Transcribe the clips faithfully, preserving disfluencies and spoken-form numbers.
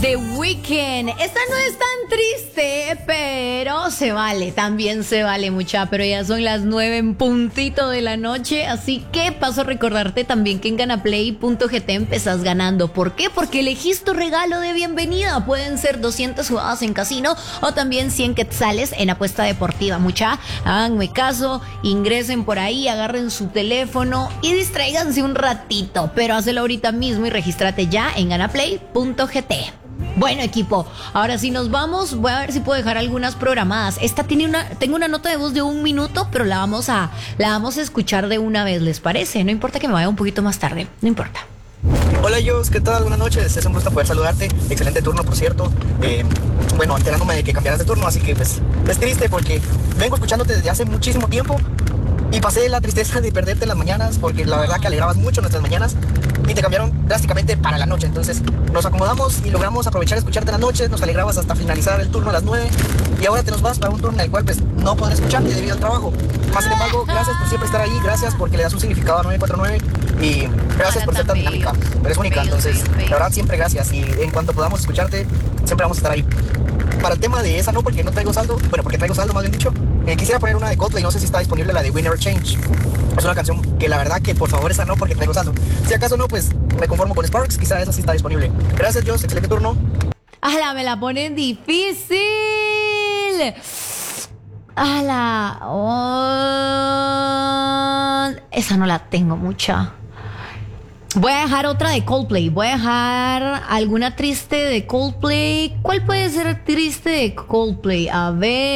The Weeknd. Esta no es tan triste, pero se vale, también se vale mucha. Pero ya son las nueve en puntito de la noche, así que paso a recordarte también que en ganaplay punto g t empezás ganando. ¿Por qué? Porque elegís tu regalo de bienvenida. Pueden ser doscientas jugadas en casino o también cien quetzales en apuesta deportiva. Mucha, háganme caso, ingresen por ahí, agarren su teléfono y distráiganse un ratito. Pero hazlo ahorita mismo y regístrate ya en ganaplay punto g t. Bueno, equipo, ahora sí nos vamos. Voy a ver si puedo dejar algunas programadas. Esta tiene una, tengo una nota de voz de un minuto, pero la vamos a, la vamos a escuchar de una vez, ¿les parece? No importa que me vaya un poquito más tarde, no importa. Hola, Jos, ¿qué tal? Buenas noches, es un gusto poder saludarte. Excelente turno, por cierto. Eh, bueno, enterándome de que cambiaras de turno, así que pues es triste porque vengo escuchándote desde hace muchísimo tiempo y pasé la tristeza de perderte en las mañanas porque la verdad que alegrabas mucho nuestras mañanas y te cambiaron drásticamente para la noche. Entonces nos acomodamos y logramos aprovechar escucharte en las noches, nos alegrabas hasta finalizar el turno a las nueve y ahora te nos vas para un turno en el cual pues no podré escucharte debido al trabajo. Más sin embargo, gracias por siempre estar ahí, gracias porque le das un significado a nueve cuatro nueve y gracias por ser tan dinámica, eres única. Entonces la verdad siempre gracias y en cuanto podamos escucharte siempre vamos a estar ahí. Para el tema de esa no, porque no traigo saldo, bueno, porque traigo saldo más bien dicho, eh, quisiera poner una de Coldplay, no sé si está disponible la de Winner Change. Es una canción que la verdad que por favor esa no, porque traigo saldo. Si acaso no, pues me conformo con Sparks, quizá esa sí está disponible. Gracias, Jos, excelente turno. ¡Hala, me la ponen difícil! ¡Hala! Oh, esa no la tengo mucha. Voy a dejar otra de Coldplay. Voy a dejar alguna triste de Coldplay. ¿Cuál puede ser triste de Coldplay? A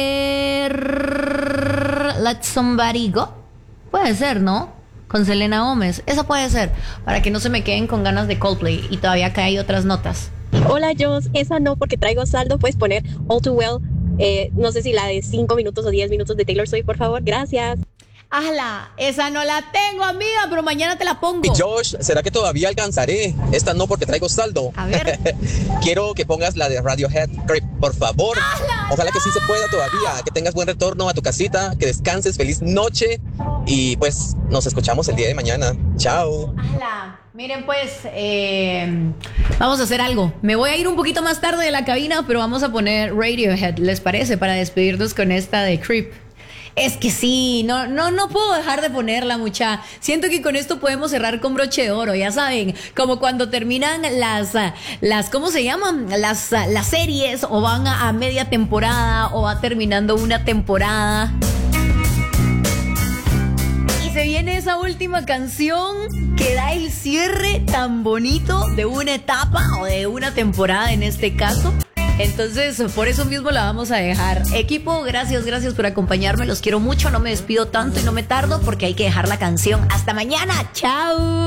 ver... Let Somebody Go. Puede ser, ¿no? Con Selena Gómez. Esa puede ser. Para que no se me queden con ganas de Coldplay. Y todavía que hay otras notas. Hola, Jos. Esa no, porque traigo saldo. Puedes poner All Too Well. Eh, no sé si la de cinco minutos o diez minutos de Taylor Swift, por favor. Gracias. ¡Hala! Esa no la tengo, amiga, pero mañana te la pongo. Y Josh, ¿será que todavía alcanzaré? Esta no, porque traigo saldo. A ver. Quiero que pongas la de Radiohead, Creep, por favor. ¡Hala! Ojalá que sí se pueda todavía, que tengas buen retorno a tu casita, que descanses, feliz noche. Y pues nos escuchamos el día de mañana. Chao. ¡Hala! Miren pues, eh, vamos a hacer algo. Me voy a ir un poquito más tarde de la cabina, pero vamos a poner Radiohead, ¿les parece? Para despedirnos con esta de Creep. Es que sí, no, no, no puedo dejar de ponerla, mucha. Siento que con esto podemos cerrar con broche de oro, ya saben, como cuando terminan las, las ¿cómo se llaman? Las, las series, o van a, a media temporada, o va terminando una temporada. Y se viene esa última canción que da el cierre tan bonito de una etapa, o de una temporada en este caso. Entonces, por eso mismo la vamos a dejar. Equipo, gracias, gracias por acompañarme. Los quiero mucho, no me despido tanto y no me tardo porque hay que dejar la canción. Hasta mañana, chao.